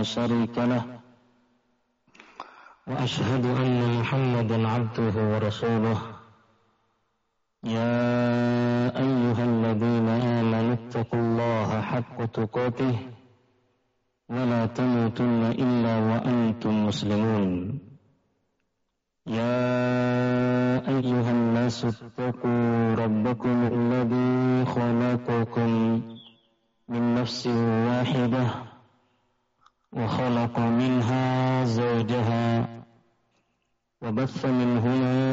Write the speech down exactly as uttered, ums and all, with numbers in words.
شريك له، وأشهد أن محمدا عبده ورسوله. يا أيها الذين آمنوا اتقوا الله حق تقاته ولا تموتن إلا وأنتم مسلمون. يا أيها الناس اتقوا ربكم الذي خلقكم من نفس واحدة وخلق منها زوجها وبث منهما